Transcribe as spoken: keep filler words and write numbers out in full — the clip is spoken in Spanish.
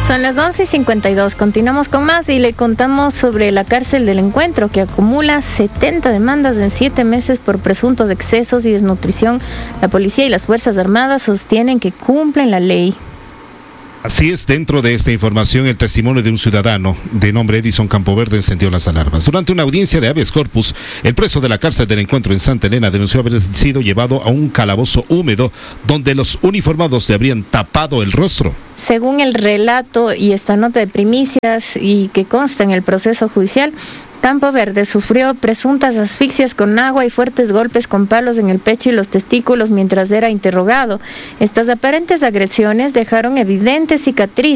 Son las once y cincuenta y dos. Continuamos con más y le contamos sobre la cárcel del Encuentro, que acumula setenta demandas en siete meses por presuntos excesos y desnutrición. La policía y las Fuerzas Armadas sostienen que cumplen la ley. Así es, dentro de esta información, el testimonio de un ciudadano de nombre Edison Campoverde encendió las alarmas. Durante una audiencia de habeas corpus, el preso de la cárcel del Encuentro en Santa Elena denunció haber sido llevado a un calabozo húmedo donde los uniformados le habrían tapado el rostro. Según el relato y esta nota de primicias y que consta en el proceso judicial, Campoverde sufrió presuntas asfixias con agua y fuertes golpes con palos en el pecho y los testículos mientras era interrogado. Estas aparentes agresiones dejaron evidentes cicatrices